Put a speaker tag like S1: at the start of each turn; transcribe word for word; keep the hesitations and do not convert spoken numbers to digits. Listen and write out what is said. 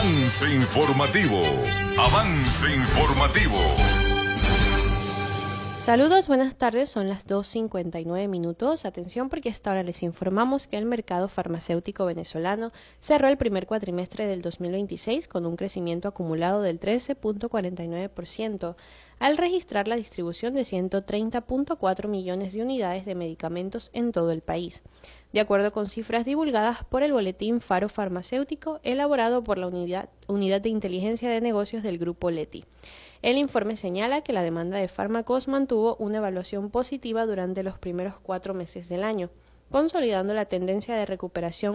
S1: Avance informativo. Avance informativo.
S2: Saludos, buenas tardes, son las dos cincuenta y nueve minutos. Atención porque hasta ahora les informamos que el mercado farmacéutico venezolano cerró el primer cuatrimestre del dos mil veintiséis con un crecimiento acumulado del trece punto cuarenta y nueve por ciento, al registrar la distribución de ciento treinta punto cuatro millones de unidades de medicamentos en todo el país, de acuerdo con cifras divulgadas por el boletín Faro Farmacéutico elaborado por la Unidad, Unidad de Inteligencia de Negocios del Grupo Leti. El informe señala que la demanda de fármacos mantuvo una evaluación positiva durante los primeros cuatro meses del año, consolidando la tendencia de recuperación